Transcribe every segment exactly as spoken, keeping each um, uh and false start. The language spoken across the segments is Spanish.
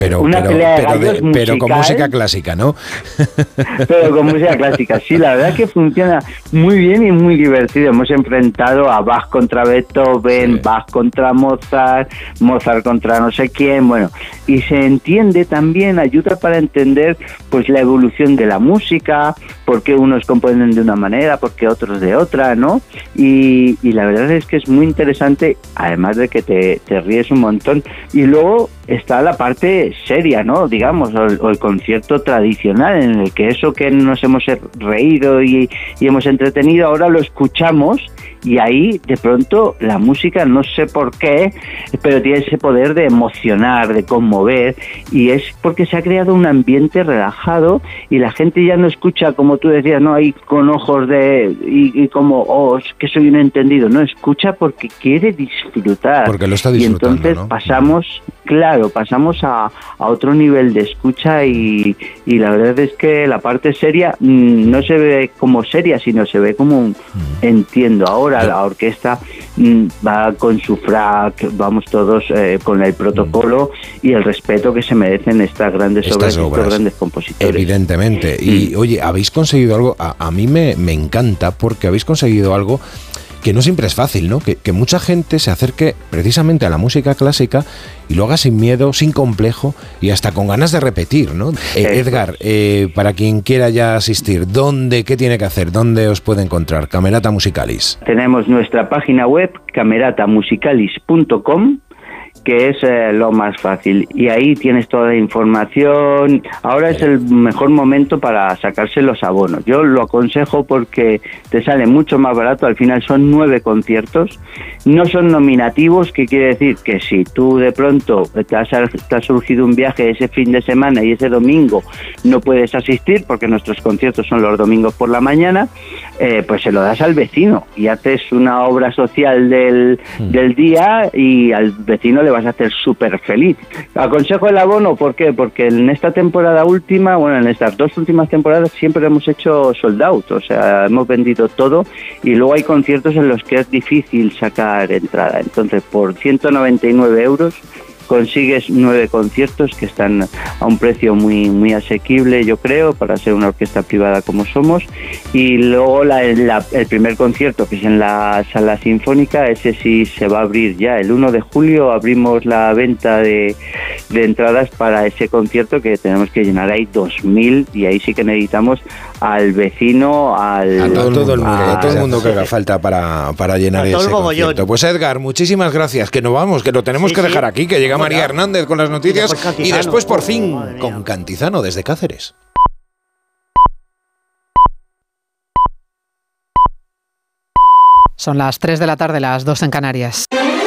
Pero, una pero, pelea de pero, gallos de, musical, pero con música clásica, ¿no? Pero con música clásica, sí, la verdad que funciona muy bien y muy divertido. Hemos enfrentado a Bach contra Beethoven, sí. Bach contra Mozart, Mozart contra no sé quién, bueno, y se entiende también, ayuda para entender pues la evolución de la música, por qué unos componen de una manera, por qué otros de otra, ¿no? Y, y la verdad es que es muy interesante, además de que te, te ríes un montón. Y luego está la parte seria, ¿no? Digamos, o el, o el concierto tradicional, en el que eso que nos hemos reído y, y hemos entretenido, ahora lo escuchamos y ahí de pronto la música, no sé por qué, pero tiene ese poder de emocionar, de conmover, y es porque se ha creado un ambiente relajado y la gente ya no escucha, como tú decías, no ahí con ojos de y, y como, oh, es que soy un entendido, no, escucha porque quiere disfrutar. Porque lo está disfrutando, y entonces ¿no? pasamos, claro, pasamos a, a otro nivel de escucha y, y la verdad es que la parte seria mmm, no se ve como seria, sino se ve como un mm. entiendo ahora. La orquesta mmm, va con su frac, vamos todos eh, con el protocolo mm. y el respeto que se merecen estas grandes estas obras, obras, estos grandes compositores. Evidentemente. Y mm. oye, habéis conseguido algo, a, a mí me, me encanta porque habéis conseguido algo que no siempre es fácil, ¿no? Que, que mucha gente se acerque precisamente a la música clásica y lo haga sin miedo, sin complejo y hasta con ganas de repetir, ¿no? Eh, Edgar, eh, para quien quiera ya asistir, ¿dónde, qué tiene que hacer? ¿Dónde os puede encontrar? Camerata Musicalis. Tenemos nuestra página web, camerata musicalis punto com, que es eh, lo más fácil, y ahí tienes toda la información. Ahora es el mejor momento para sacarse los abonos. Yo lo aconsejo porque te sale mucho más barato. Al final son nueve conciertos, no son nominativos, que quiere decir que si tú de pronto te, has, te ha surgido un viaje ese fin de semana y ese domingo no puedes asistir porque nuestros conciertos son los domingos por la mañana, eh, pues se lo das al vecino y haces una obra social del, mm. del día, y al vecino le vas a hacer súper feliz. Aconsejo el abono, ¿por qué? Porque en esta temporada última, bueno, en estas dos últimas temporadas siempre hemos hecho sold out, o sea, hemos vendido todo, y luego hay conciertos en los que es difícil sacar entrada. Entonces, por ciento noventa y nueve euros consigues nueve conciertos que están a un precio muy muy asequible, yo creo, para ser una orquesta privada como somos. Y luego la, la, el primer concierto, que es en la Sala Sinfónica, ese sí se va a abrir ya. El uno de julio abrimos la venta de, de entradas para ese concierto, que tenemos que llenar ahí dos mil, y ahí sí que necesitamos al vecino, al... A todo, todo el mundo, a, a todo el mundo que haga falta para, para llenar ese concierto. Pues Edgar, muchísimas gracias, que nos vamos, que lo tenemos sí, que dejar sí. aquí, que llega María Hernández con las noticias y, y después por fin con Cantizano desde Cáceres. Son las tres de la tarde, las dos en Canarias.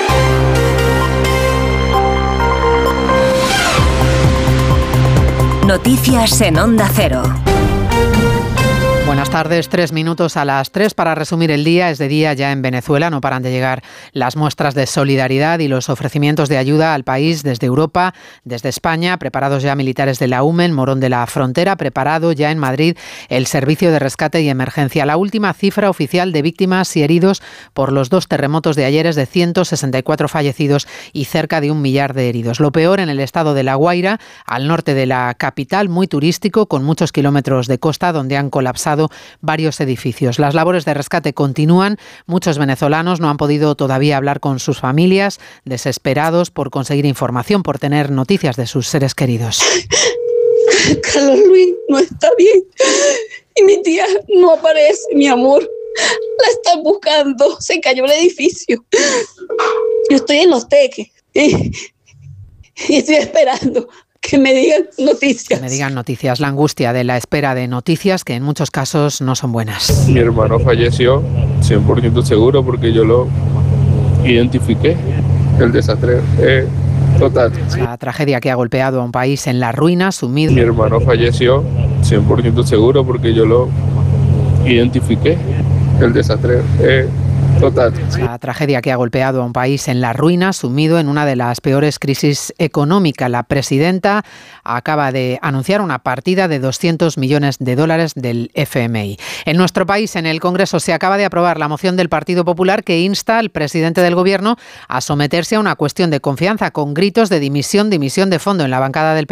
Noticias en Onda Cero. Buenas tardes, tres minutos a las tres para resumir el día. Es de día ya en Venezuela, no paran de llegar las muestras de solidaridad y los ofrecimientos de ayuda al país desde Europa, desde España, preparados ya militares de la U M E, en Morón de la Frontera, preparado ya en Madrid el Servicio de Rescate y Emergencia. La última cifra oficial de víctimas y heridos por los dos terremotos de ayer es de ciento sesenta y cuatro fallecidos y cerca de un millar de heridos. Lo peor en el estado de La Guaira, al norte de la capital, muy turístico, con muchos kilómetros de costa, donde han colapsado varios edificios. Las labores de rescate continúan. Muchos venezolanos no han podido todavía hablar con sus familias, desesperados por conseguir información, por tener noticias de sus seres queridos. Carlos Luis no está bien y mi tía no aparece, mi amor. La están buscando. Se cayó el edificio. Yo estoy en Los Teques y, y estoy esperando que me digan noticias. Que me digan noticias. La angustia de la espera de noticias, que en muchos casos no son buenas. Mi hermano falleció, cien por ciento seguro, porque yo lo identifiqué. El desastre es total. La tragedia que ha golpeado a un país en la ruina, sumido. Mi hermano falleció, cien por ciento seguro, porque yo lo identifiqué. El desastre es total. La tragedia que ha golpeado a un país en la ruina, sumido en una de las peores crisis económicas. La presidenta acaba de anunciar una partida de doscientos millones de dólares del F M I. En nuestro país, en el Congreso, se acaba de aprobar la moción del Partido Popular que insta al presidente del Gobierno a someterse a una cuestión de confianza, con gritos de dimisión, dimisión de fondo en la bancada del P